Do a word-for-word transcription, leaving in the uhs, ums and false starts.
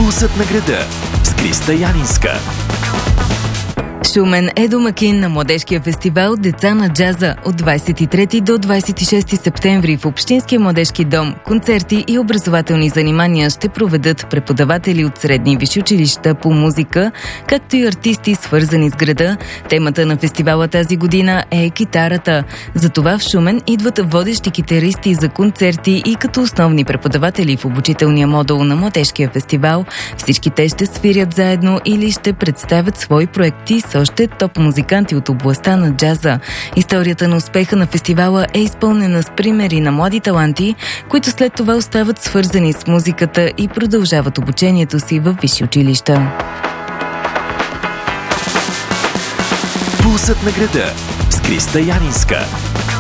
Пулсът на града с Криста Янинска. Шумен е домакин на младежкия фестивал "Деца на джаза" от двадесет и трети до двадесет и шести септември в Общинския младежки дом. Концерти и образователни занимания ще проведат преподаватели от средни и висши училища по музика, както и артисти, свързани с града. Темата на фестивала тази година е китарата. Затова в Шумен идват водещи китаристи за концерти и като основни преподаватели в обучителния модул на младежкия фестивал. Всички те ще свирят заедно или ще представят свои проекти с още топ музиканти от областта на джаза. Историята на успеха на фестивала е изпълнена с примери на млади таланти, които след това остават свързани с музиката и продължават обучението си в висши училища. Пулсът на града с Криста Янинска.